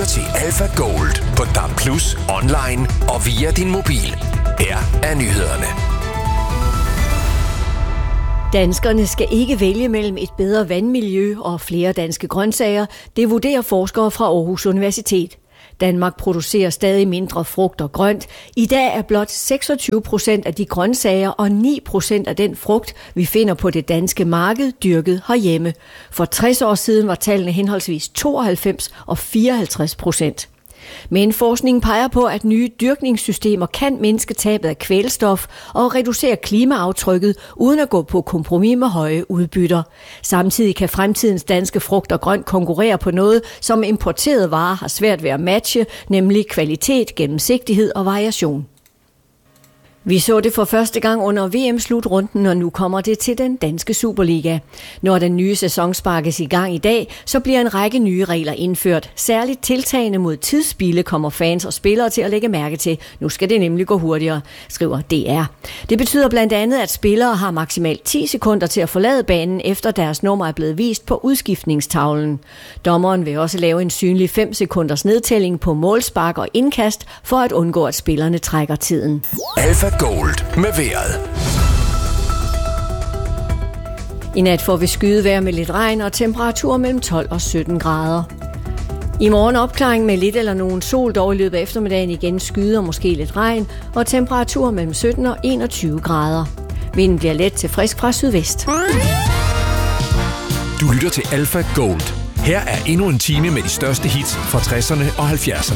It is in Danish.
til Alpha Gold på DAB+, online og via din mobil. Her er nyhederne. Danskerne skal ikke vælge mellem et bedre vandmiljø og flere danske grøntsager. Det vurderer forskere fra Aarhus Universitet. Danmark producerer stadig mindre frugt og grønt. I dag er blot 26% af de grøntsager og 9% af den frugt, vi finder på det danske marked, dyrket herhjemme. For 60 år siden var tallene henholdsvis 92 og 54%. Men forskningen peger på, at nye dyrkningssystemer kan mindske tabet af kvælstof og reducere klimaaftrykket uden at gå på kompromis med høje udbytter. Samtidig kan fremtidens danske frugt og grønt konkurrere på noget, som importerede varer har svært ved at matche, nemlig kvalitet, gennemsigtighed og variation. Vi så det for første gang under VM-slutrunden, og nu kommer det til den danske Superliga. Når den nye sæson sparkes i gang i dag, så bliver en række nye regler indført. Særligt tiltagende mod tidsspilde kommer fans og spillere til at lægge mærke til. Nu skal det nemlig gå hurtigere, skriver DR. Det betyder blandt andet, at spillere har maksimalt 10 sekunder til at forlade banen, efter deres nummer er blevet vist på udskiftningstavlen. Dommeren vil også lave en synlig 5 sekunders nedtælling på målspark og indkast, for at undgå, at spillerne trækker tiden. Alpha Gold med vejret. I nat får vi skydevejr med lidt regn og temperaturer mellem 12 og 17 grader. I morgen opklaring med lidt eller nogen sol, dog i løbet af eftermiddagen igen skyde og måske lidt regn, og temperaturer mellem 17 og 21 grader. Vinden bliver let til frisk fra sydvest. Du lytter til Alpha Gold. Her er endnu en time med de største hits fra 60'erne og 70'erne.